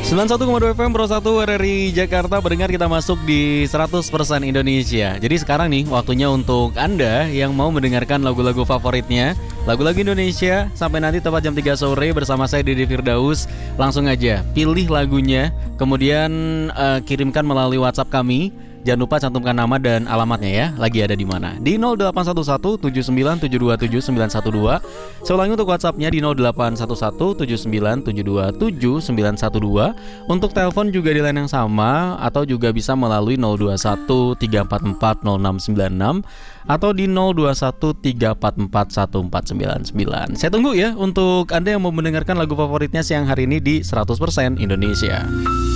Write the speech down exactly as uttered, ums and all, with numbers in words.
sembilan puluh satu koma dua F M Pro satu R R I Jakarta. Pendengar, kita masuk di seratus persen Indonesia. Jadi sekarang nih waktunya untuk Anda yang mau mendengarkan lagu-lagu favoritnya, lagu-lagu Indonesia, sampai nanti tepat jam tiga sore bersama saya Dede Firdaus. Langsung aja pilih lagunya, kemudian uh, kirimkan melalui WhatsApp kami. Jangan lupa cantumkan nama dan alamatnya ya, lagi ada di mana. Di nol delapan satu satu tujuh sembilan tujuh dua tujuh sembilan satu dua. Saya ulangi untuk WhatsAppnya di nol delapan satu satu tujuh sembilan tujuh dua tujuh sembilan satu dua. Untuk telepon juga di line yang sama, atau juga bisa melalui nol dua satu tiga empat empat nol enam sembilan enam atau di nol dua satu tiga empat empat satu empat sembilan sembilan. Saya tunggu ya untuk Anda yang mau mendengarkan lagu favoritnya siang hari ini di seratus persen Indonesia.